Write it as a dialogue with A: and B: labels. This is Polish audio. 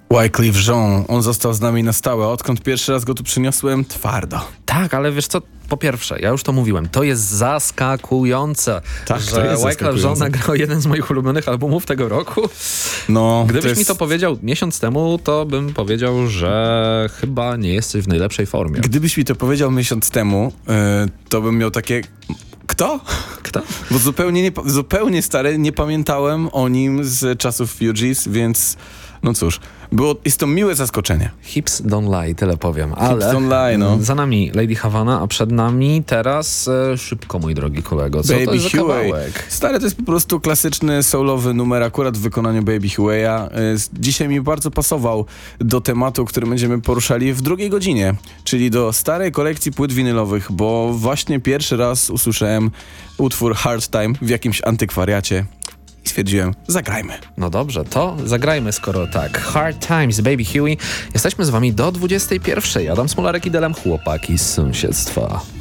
A: Wyclef Jean, on został z nami na stałe. Odkąd pierwszy raz go tu przyniosłem, twardo.
B: Tak, ale wiesz co, po pierwsze, ja już to mówiłem, to jest zaskakujące,
A: Tak,
B: że
A: to jest
B: Wyclef Jean nagrał jeden z moich ulubionych albumów tego roku.
A: No,
B: Gdybyś mi to powiedział miesiąc temu, to bym powiedział, że chyba nie jesteś w najlepszej formie.
A: Gdybyś mi to powiedział miesiąc temu, to bym miał takie... Kto?
B: Kto?
A: Bo zupełnie stary, nie pamiętałem o nim z czasów Fugees, więc no cóż, jest to miłe zaskoczenie.
B: Hips don't lie, tyle powiem. Ale
A: don't lie, no.
B: Za nami Lady Havana, a przed nami teraz szybko, mój drogi kolego. Co
A: Baby
B: to jest za
A: Huey.
B: kawałek?
A: Stary, to jest po prostu klasyczny soulowy numer, akurat w wykonaniu Baby Huey'a. Dzisiaj mi bardzo pasował do tematu, który będziemy poruszali w drugiej godzinie, czyli do starej kolekcji płyt winylowych, bo właśnie pierwszy raz usłyszałem utwór Hard Time w jakimś antykwariacie i stwierdziłem, zagrajmy.
B: No dobrze, to zagrajmy, skoro tak. Hard Times, Baby Huey. Jesteśmy z wami do 21. Adam Smolarek i Delem, chłopaki z sąsiedztwa.